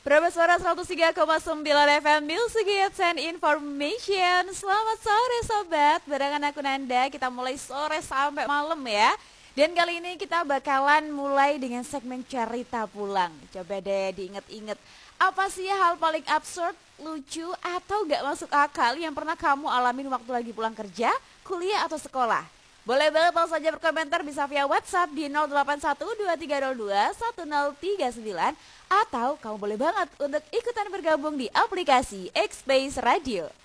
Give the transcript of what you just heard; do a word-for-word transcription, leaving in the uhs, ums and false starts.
Berapa suara seratus tiga koma sembilan F M Music Hits and Information. Selamat sore sobat, barengan aku Nanda. Kita mulai sore sampai malam ya. Dan kali ini kita bakalan mulai dengan segmen cerita pulang. Coba deh diinget-inget, apa sih hal paling absurd, lucu, atau gak masuk akal yang pernah kamu alamin waktu lagi pulang kerja, kuliah, atau sekolah? Boleh banget langsung saja berkomentar, bisa via WhatsApp di nol delapan satu dua tiga nol dua satu nol tiga sembilan, atau kamu boleh banget untuk ikutan bergabung di aplikasi X-Space Radio.